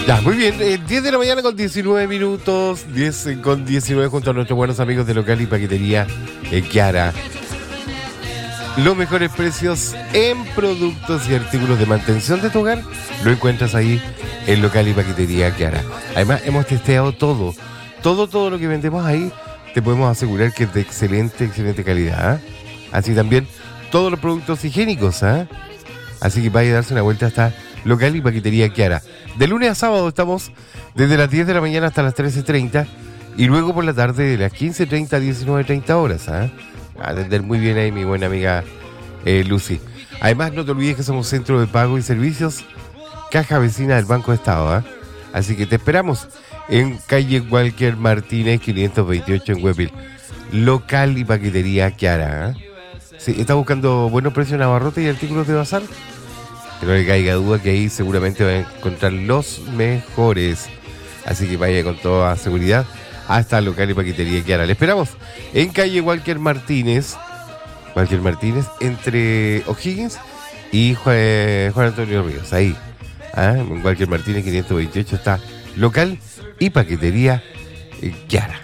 Ya, muy bien, 10 de la mañana con 19 minutos, 10 con 19 junto a nuestros buenos amigos de Local y Paquetería Kiara. Los mejores precios en productos y artículos de mantención de tu hogar lo encuentras ahí en Local y Paquetería Kiara. Además, hemos testeado todo lo que vendemos ahí, te podemos asegurar que es de excelente calidad. Así también todos los productos higiénicos, así que vaya a darse una vuelta hasta Local y Paquetería Kiara. De lunes a sábado estamos desde las 10 de la mañana hasta las 13:30 y luego por la tarde de las 15:30 a 19:30 horas. A atender muy bien ahí mi buena amiga Lucy. Además, no te olvides que somos centro de pago y servicios, caja vecina del Banco de Estado. Así que te esperamos en calle Walker Martínez 528 en Huepil. Local y Paquetería Kiara. Sí, ¿está buscando buenos precios en abarrotes y artículos de bazar? Que no le caiga duda que ahí seguramente va a encontrar los mejores. Así que vaya con toda seguridad hasta Local y Paquetería Kiara. Le esperamos en calle Walker Martínez entre O'Higgins y Juan Antonio Ríos. Ahí, en Walker Martínez 528 está Local y Paquetería Kiara.